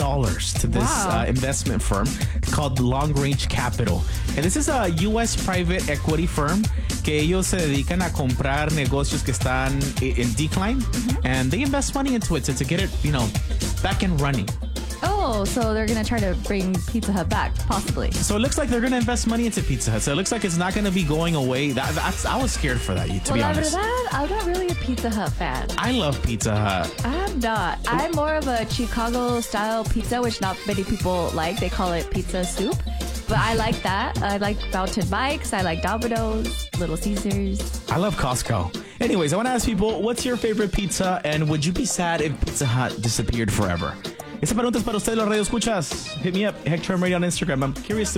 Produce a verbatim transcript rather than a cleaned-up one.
dollars to this Wow. uh, investment firm called Long Range Capital. And this is a U S private equity firm que ellos se dedican a comprar negocios que están in decline, mm-hmm. and they invest money into it to, to get it, you know, back and running. Oh, so they're going to try to bring Pizza Hut back, possibly. So it looks like they're going to invest money into Pizza Hut. So it looks like it's not going to be going away. That, that's, I was scared for that, to well, be honest. That, I'm not really a Pizza Hut fan. I love Pizza Hut. I'm not. I'm more of a Chicago-style pizza, which not many people like. They call it pizza soup. But I like that. I like Mountain Mike's. I like Domino's, Little Caesars. I love Costco. Anyways, I want to ask people, what's your favorite pizza? And would you be sad if Pizza Hut disappeared forever? Esa pregunta es para ustedes, los radio escuchas. Hit me up, Hector Radio on Instagram. I'm curious to